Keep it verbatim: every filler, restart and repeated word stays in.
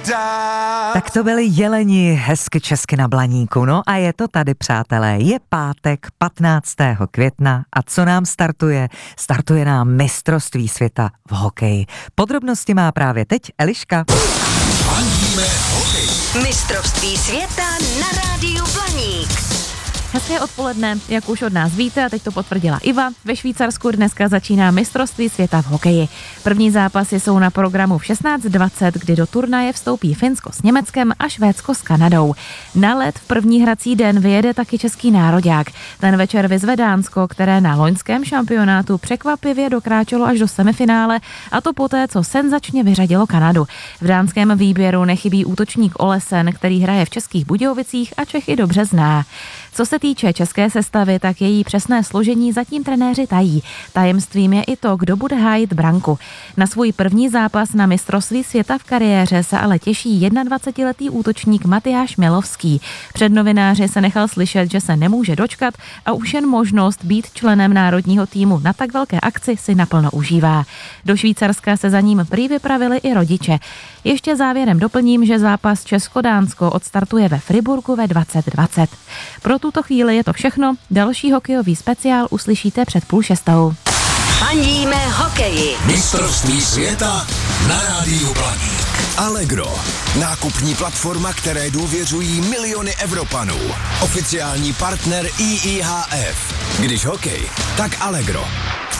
dát. Tak to byli jeleni hezky česky na Blaníku. No a je to tady, přátelé. Je pátek patnáctého května a co nám startuje? Startuje nám mistrovství světa v hokeji. Podrobnosti má právě teď Eliška. Fandíme hokej. Mistrovství světa na rádiu Blaník. Hezké odpoledne, jak už od nás víte, a teď to potvrdila Iva, ve Švýcarsku dneska začíná mistrovství světa v hokeji. První zápasy jsou na programu v šestnáct dvacet, kdy do turnaje vstoupí Finsko s Německem a Švédsko s Kanadou. Na led v první hrací den vyjede taky český nároďák. Ten večer vyzve Dánsko, které na loňském šampionátu překvapivě dokráčelo až do semifinále, a to poté, co senzačně vyřadilo Kanadu. V dánském výběru nechybí útočník Olesen, který hraje v Českých Budějovicích a Čechy dobře zná. Co se týče české sestavy, tak její přesné složení zatím trenéři tají. Tajemstvím je i to, kdo bude hájit branku. Na svůj první zápas na mistrovství světa v kariéře se ale těší dvacetijednoletý útočník Matyáš Milovský. Před novináři se nechal slyšet, že se nemůže dočkat a už jen možnost být členem národního týmu na tak velké akci si naplno užívá. Do Švýcarska se za ním prý vypravili i rodiče. Ještě závěrem doplním, že zápas Česko-Dánsko odstartuje ve Friburgu ve dvacet dvacet. Pro tuto chvíli je to všechno. Další hokejový speciál uslyšíte před půl šestou. Fandíme hokeji. Mistrovství světa na rádiu Blaník. Allegro. Nákupní platforma, které důvěřují miliony Evropanů. Oficiální partner I I H F. Když hokej, tak Allegro.